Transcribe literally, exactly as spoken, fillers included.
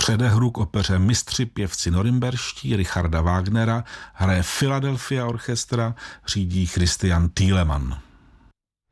předehru k opeře Mistři pěvci norimberští Richarda Wagnera hraje Philadelphia Orchestra, řídí Christian Thielemann.